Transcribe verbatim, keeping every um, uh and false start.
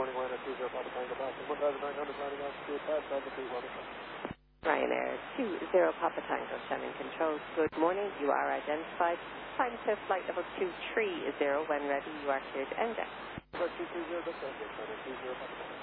morning, Ryanair two zero Papa Tango passing one thousand nine hundred landing altitude past altitude one. Ryanair two zero Papa Tango, Shannon Control. Good morning, you are identified. Time to flight level two three zero. When ready, you are cleared to enter. two three zero, that's okay, Ryanair two zero Papa Tango.